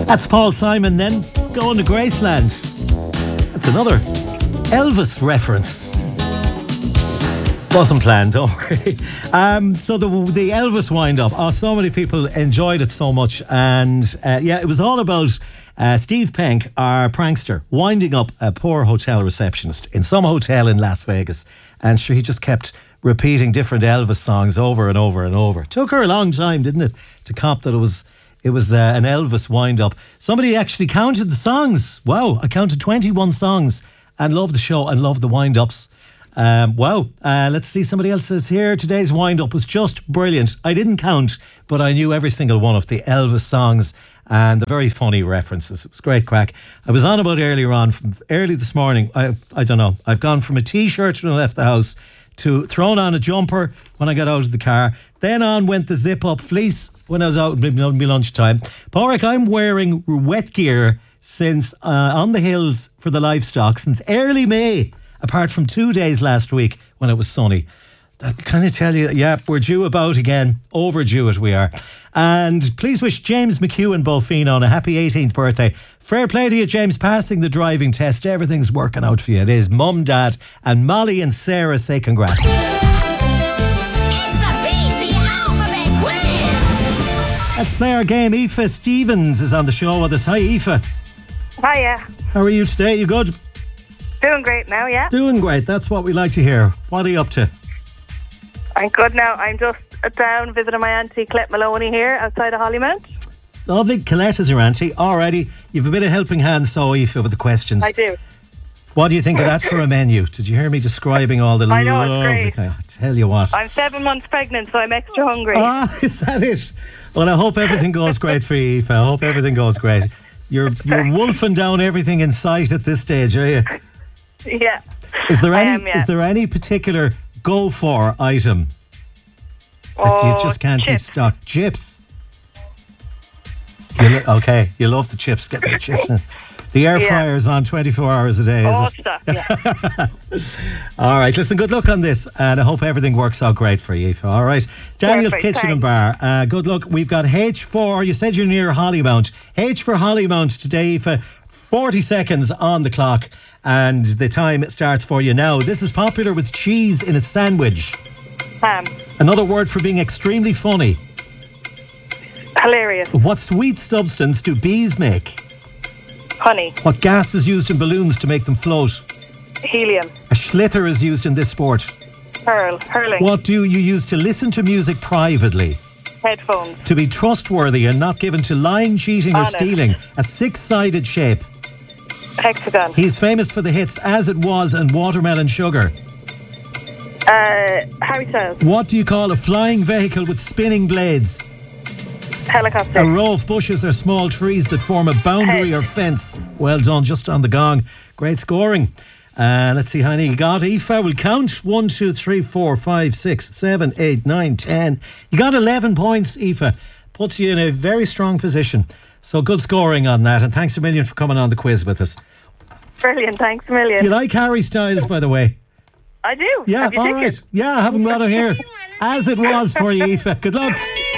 That's Paul Simon then, going to Graceland. That's another Elvis reference. Wasn't planned, don't worry. So the Elvis wind-up. Oh, so many people enjoyed it so much. And it was all about Steve Penk, our prankster, winding up a poor hotel receptionist in some hotel in Las Vegas. And sure, he just kept repeating different Elvis songs over and over and over. Took her a long time, didn't it, to cop that it was an Elvis wind-up. Somebody actually counted the songs. Wow, I counted 21 songs and love the show and love the wind-ups. Let's see, somebody else says here, today's wind-up was just brilliant. I didn't count, but I knew every single one of the Elvis songs and the very funny references. It was great crack. I was on about earlier on, from early this morning, I don't know, I've gone from a t-shirt when I left the house to thrown on a jumper when I got out of the car. Then on went the zip-up fleece when I was out at my lunchtime. Porrick, I'm wearing wet gear since on the hills for the livestock since early May, apart from 2 days last week when it was sunny. That kind of tell you, yeah, we're due about again. Overdue it we are. And please wish James McHugh in Bofino a happy 18th birthday. Fair play to you, James, passing the driving test. Everything's working out for you. It is. Mum, Dad and Molly and Sarah say congrats. It's the Beat the Alphabet Quiz. Let's play our game. Aoife Stevens is on the show with us. Hi, Aoife. Hiya. How are you today? You good? Doing great now, yeah? Doing great. That's what we like to hear. What are you up to? I'm good now. I'm just down visiting my auntie Colette Maloney here outside of Hollymount. Lovely. Colette is your auntie. Alrighty. You've a bit of helping hand, so Aoife, with the questions. I do. What do you think of that for a menu? Did you hear me describing all the I know, it's lovely great. things? I tell you what. I'm 7 months pregnant, so I'm extra hungry. Ah, is that it? Well, I hope everything goes great for you, Aoife. I hope everything goes great. You're wolfing down everything in sight at this stage, are you? Yeah. Is there I any? am, yeah. Is there any particular go for item that you just can't keep chips. stock? Chips. Okay, you love the chips. Getting the chips in. The air fryer's on 24 hours a day, is it? Stuff, yeah. All right, listen, good luck on this, and I hope everything works out great for you, Aoife. All right. Daniel's Perfect, Kitchen and Bar. Good luck. We've got H for, you said you're near Hollymount. H for Hollymount today, Aoife. 40 seconds on the clock, and the time starts for you now. This is popular with cheese in a sandwich. Ham. Another word for being extremely funny. Hilarious. What sweet substance do bees make? Honey. What gas is used in balloons to make them float? Helium. A slither is used in this sport. Hurling. What do you use to listen to music privately? Headphones. To be trustworthy and not given to lying, cheating or Honest. stealing. A six-sided shape. Hexagon. He's famous for the hits As It Was and Watermelon Sugar. Harry Styles. What do you call a flying vehicle with spinning blades? Helicopter. A row of bushes or small trees that form a boundary or fence. Well done, just on the gong. Great scoring. Let's see how many you got. Aoife will count. 1, 2, 3, 4, 5, 6, 7, 8, 9, 10. You got 11 points, Aoife. Puts you in a very strong position. So good scoring on that. And thanks a million for coming on the quiz with us. Brilliant, thanks a million. Do you like Harry Styles, by the way? I do. Yeah, Have you all tickets? right. Yeah, I haven't got it here. As It Was for you, Aoife. Good luck.